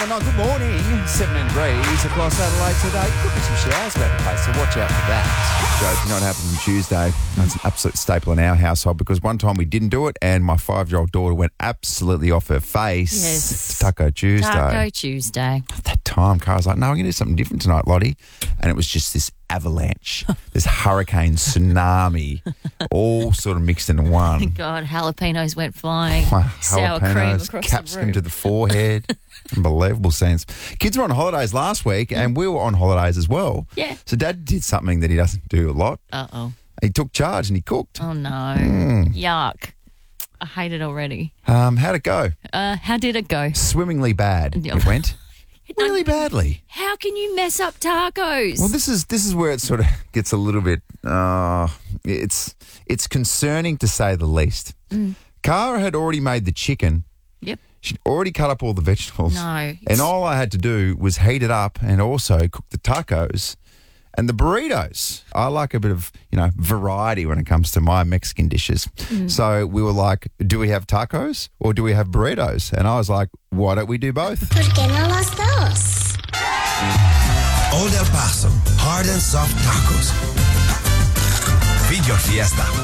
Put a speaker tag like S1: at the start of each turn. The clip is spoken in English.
S1: 919, good morning. 17 degrees across Adelaide today. Could be some showers about the place, so watch out for that. Joke, you know what happens on Tuesday? It's an absolute staple in our household because one time we didn't do it and my 5-year-old daughter went absolutely off her face.
S2: Yes.
S1: It's Taco Tuesday.
S2: Taco Tuesday.
S1: At that time, Cara's like, no, we're going to do something different tonight, Lottie. And it was just this avalanche, this hurricane, tsunami, all sort of mixed into one.
S2: God, jalapenos went flying. Sour cream
S1: Jalapenos,
S2: across
S1: capsicum
S2: the room.
S1: to the forehead. Unbelievable scenes. Kids were on holidays last week and we were on holidays as well.
S2: Yeah.
S1: So Dad did something that he doesn't do a lot.
S2: Uh-oh.
S1: He took charge and he cooked.
S2: Oh, no. Yuck. I hate it already.
S1: How'd it go?
S2: How did it go?
S1: Swimmingly bad. It went really badly.
S2: How can you mess up tacos?
S1: Well, this is where it sort of gets a little bit. It's concerning to say the least. Cara had already made the chicken.
S2: Yep.
S1: She'd already cut up all the vegetables.
S2: No.
S1: And all I had to do was heat it up and also cook the tacos and the burritos. I like a bit of, variety when it comes to my Mexican dishes. So we were like, do we have tacos or do we have burritos? And I was like, why don't we do both?
S3: ¿Por qué no los dos?
S4: Old El Paso, hard and soft tacos. Feed your fiesta.